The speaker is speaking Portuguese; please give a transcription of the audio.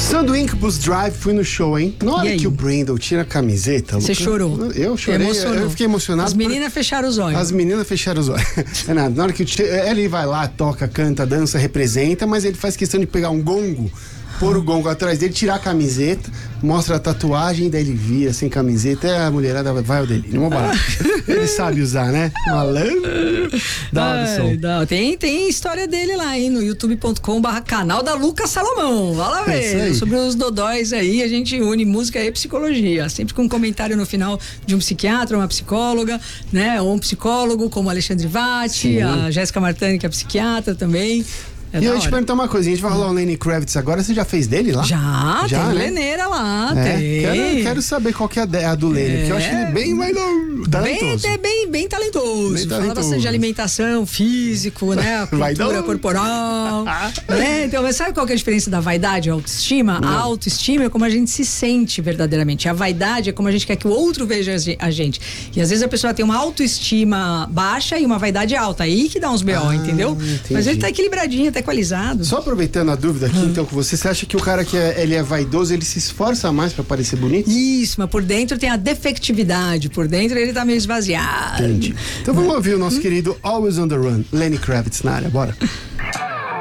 Passando o Incubus Drive, fui no show, hein? Na hora que o Brandon tira a camiseta... Você chorou? Eu chorei, eu fiquei emocionado. As meninas fecharam os olhos. As meninas fecharam os olhos. É nada, na hora que ele vai lá, toca, canta, dança, representa, mas ele faz questão de pegar um gongo, pôr o gongo atrás dele, tirar a camiseta, mostra a tatuagem, daí ele vira sem camiseta, a mulherada vai ao delírio. Uma barata. Ele sabe usar, né? Malandro. Tem história dele lá, hein? No youtube.com/canal da Lucas Salomão. Vai lá ver. Sobre os dodóis aí, a gente une música e psicologia. Sempre com um comentário no final de um psiquiatra, uma psicóloga, né? Ou um psicólogo, como Alexandre Vatti, a Jéssica Martani, que é psiquiatra também. E eu ia te perguntar uma coisa, a gente vai rolar o Lenny Kravitz agora, você já fez dele lá? Já tem né? Leneira lá, tem. Quero saber qual que é a do Lenny, porque eu acho ele bem mais talentoso. Bem talentoso. Fala bastante de alimentação, físico, né? A cultura corporal. Né? Então, mas sabe qual que é a diferença da vaidade e autoestima? A autoestima é como a gente se sente verdadeiramente. A vaidade é como a gente quer que o outro veja a gente. E às vezes a pessoa tem uma autoestima baixa e uma vaidade alta. Aí que dá uns B.O., entendeu? Entendi. Mas ele tá equilibradinho, tá equalizado. Só aproveitando a dúvida aqui, então, com você acha que o cara que ele é vaidoso, ele se esforça mais pra parecer bonito? Isso, mas por dentro tem a defectividade, por dentro ele tá meio esvaziado. Entendi. Então vamos ouvir o nosso querido Always on the Run, Lenny Kravitz na área, bora.